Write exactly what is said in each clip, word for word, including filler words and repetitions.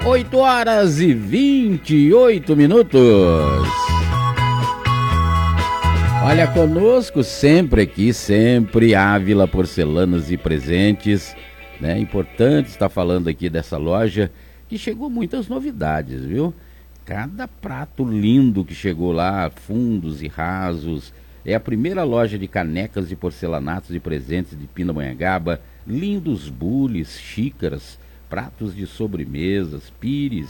oito horas e vinte e oito minutos. Olha, conosco sempre aqui, sempre Ávila Porcelanas e Presentes, né? Importante estar falando aqui dessa loja que chegou muitas novidades, viu? Cada prato lindo que chegou lá, fundos e rasos. É a primeira loja de canecas e porcelanatos e presentes de Pindamonhangaba. Lindos bules, xícaras, pratos de sobremesas, pires.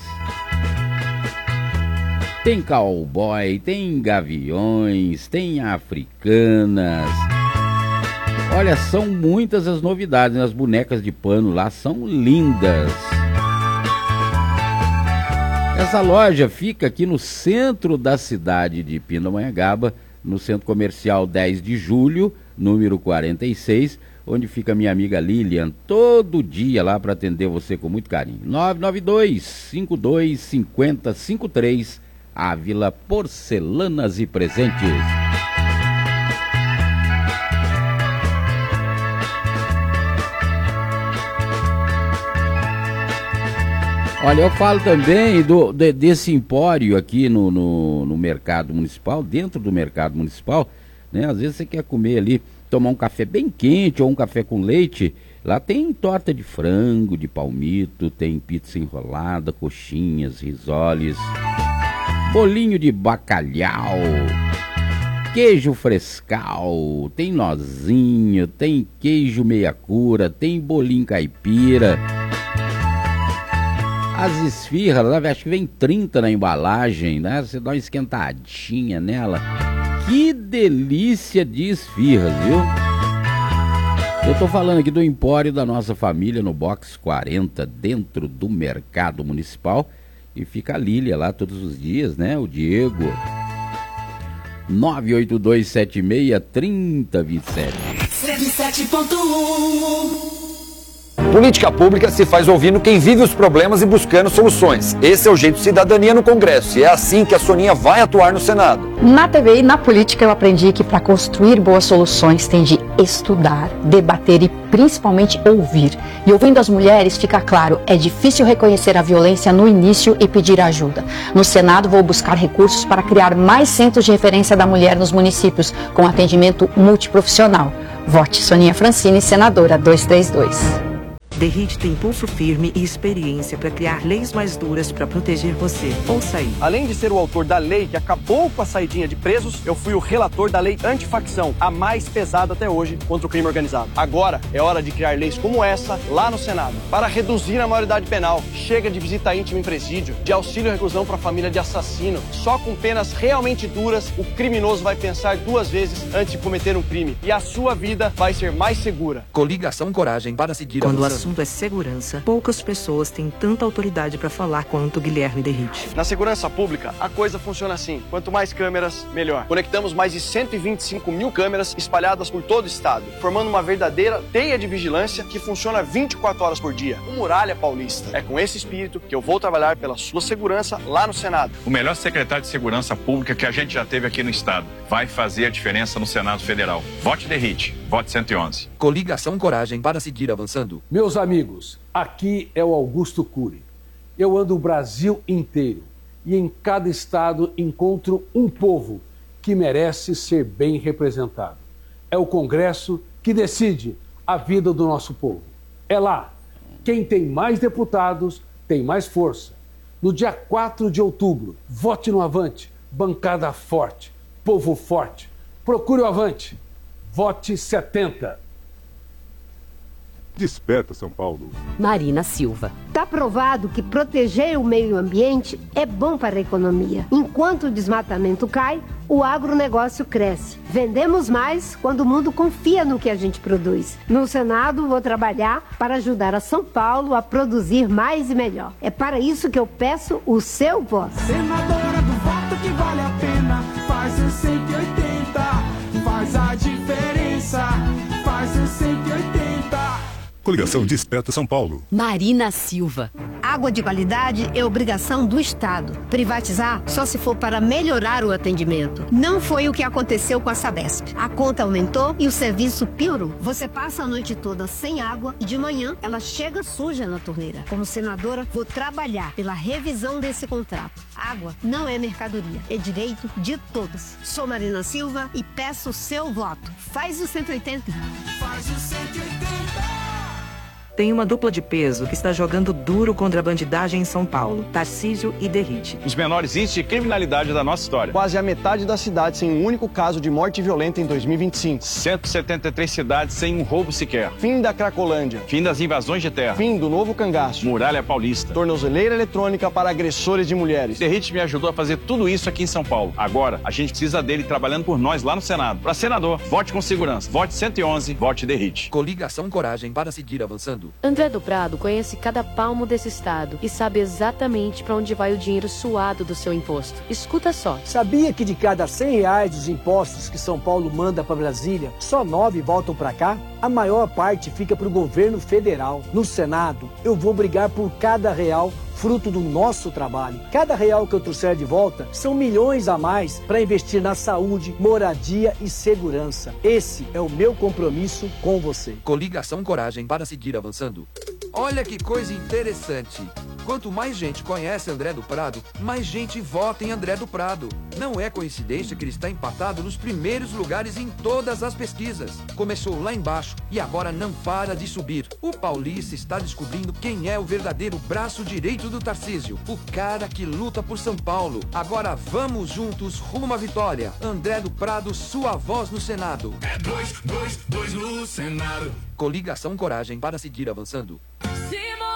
Tem cowboy, tem gaviões, tem africanas. Olha, são muitas as novidades. As bonecas de pano lá são lindas. Essa loja fica aqui no centro da cidade de Pindamonhangaba, no Centro Comercial dez de julho, número quarenta e seis, onde fica minha amiga Lilian, todo dia lá para atender você com muito carinho. nove nove dois, cinco dois cinco zero cinco três, Ávila Porcelanas e Presentes. Olha, eu falo também do, de, desse empório aqui no, no, no mercado municipal, dentro do mercado municipal, né? Às vezes você quer comer ali, tomar um café bem quente ou um café com leite, lá tem torta de frango, de palmito, tem pizza enrolada, coxinhas, risoles, bolinho de bacalhau, queijo frescal, tem nozinho, tem queijo meia cura, tem bolinho caipira. As esfirras, acho que vem trinta na embalagem, né? Você dá uma esquentadinha nela. Que delícia de esfirras, viu? Eu tô falando aqui do empório da nossa família no box quarenta, dentro do mercado municipal. E fica a Lília lá todos os dias, né? O Diego. nove oito dois sete seis, três zero dois sete. cento e sete ponto um. Política pública se faz ouvindo quem vive os problemas e buscando soluções. Esse é o jeito de cidadania no Congresso e é assim que a Soninha vai atuar no Senado. Na T V e na política eu aprendi que para construir boas soluções tem de estudar, debater e principalmente ouvir. E ouvindo as mulheres fica claro, é difícil reconhecer a violência no início e pedir ajuda. No Senado vou buscar recursos para criar mais centros de referência da mulher nos municípios, com atendimento multiprofissional. Vote Soninha Francini, senadora duzentos e trinta e dois. DERIT tem pulso firme e experiência para criar leis mais duras para proteger você. Ouça aí. Além de ser o autor da lei que acabou com a saidinha de presos, eu fui o relator da lei antifacção, a mais pesada até hoje contra o crime organizado. Agora é hora de criar leis como essa lá no Senado, para reduzir a maioridade penal. Chega de visita íntima em presídio, de auxílio à reclusão para família de assassino. Só com penas realmente duras, o criminoso vai pensar duas vezes antes de cometer um crime. E a sua vida vai ser mais segura. Coligação Coragem para seguir Quando o avançando. assunto é segurança, poucas pessoas têm tanta autoridade para falar quanto Guilherme DERIT. Na segurança pública, a coisa funciona assim. Quanto mais câmeras, melhor. Conectamos mais de cento e vinte e cinco mil câmeras espalhadas por todo o estado, formando uma verdadeira teia de vigilância que funciona vinte e quatro horas por dia. O Muralha Paulista. É com esse espírito que eu vou trabalhar pela sua segurança lá no Senado. O melhor secretário de segurança pública que a gente já teve aqui no estado. Vai fazer a diferença no Senado Federal. Vote DERIT. Vote cento e onze. Coligação Coragem para seguir avançando. Meus amigos, aqui é o Augusto Cury. Eu ando o Brasil inteiro e em cada estado encontro um povo que merece ser bem representado. É o Congresso que decide a vida do nosso povo. É lá. Quem tem mais deputados tem mais força. No dia quatro de outubro, vote no Avante. Bancada forte, povo forte. Procure o Avante. Vote setenta. Desperta, São Paulo. Marina Silva. Está provado que proteger o meio ambiente é bom para a economia. Enquanto o desmatamento cai, o agronegócio cresce. Vendemos mais quando o mundo confia no que a gente produz. No Senado, vou trabalhar para ajudar a São Paulo a produzir mais e melhor. É para isso que eu peço o seu voto. Senadora do voto que vale a pena, faz o cento e oitenta, faz a diferença, faz o cento e oitenta. Coligação Desperta São Paulo. Marina Silva. Água de qualidade é obrigação do Estado. Privatizar só se for para melhorar o atendimento. Não foi o que aconteceu com a Sabesp. A conta aumentou e o serviço piorou. Você passa a noite toda sem água e de manhã ela chega suja na torneira. Como senadora, vou trabalhar pela revisão desse contrato. Água não é mercadoria, é direito de todos. Sou Marina Silva e peço o seu voto. Faz o cento e oitenta. Faz o cento e oitenta. Tem uma dupla de peso que está jogando duro contra a bandidagem em São Paulo, Tarcísio e Derrite. Os menores índices de criminalidade da nossa história. Quase a metade da cidade sem um único caso de morte violenta em dois mil e vinte e cinco. cento e setenta e três cidades sem um roubo sequer. Fim da Cracolândia. Fim das invasões de terra. Fim do novo cangaço. Muralha Paulista. Tornozeleira eletrônica para agressores de mulheres. Derrite me ajudou a fazer tudo isso aqui em São Paulo. Agora, a gente precisa dele trabalhando por nós lá no Senado. Para senador, vote com segurança. Vote cento e onze, vote Derrite. Coligação Coragem para seguir avançando. André do Prado conhece cada palmo desse estado e sabe exatamente para onde vai o dinheiro suado do seu imposto. Escuta só. Sabia que de cada cem reais dos impostos que São Paulo manda para Brasília, só nove voltam para cá? A maior parte fica para o governo federal. No Senado, eu vou brigar por cada real fruto do nosso trabalho. Cada real que eu trouxer de volta são milhões a mais para investir na saúde, moradia e segurança. Esse é o meu compromisso com você. Coligação Coragem para seguir avançando. Olha que coisa interessante. Quanto mais gente conhece André do Prado, mais gente vota em André do Prado. Não é coincidência que ele está empatado nos primeiros lugares em todas as pesquisas. Começou lá embaixo e agora não para de subir. O paulista está descobrindo quem é o verdadeiro braço direito do Tarcísio, o cara que luta por São Paulo. Agora vamos juntos rumo à vitória. André do Prado, sua voz no Senado. É dois, dois, dois no Senado. Coligação Coragem para seguir avançando.